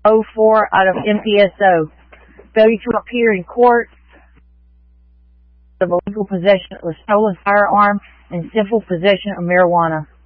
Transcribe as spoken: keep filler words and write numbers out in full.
oh four out of M P S O. Failure to appear in court of illegal possession of a stolen firearm and simple possession of marijuana.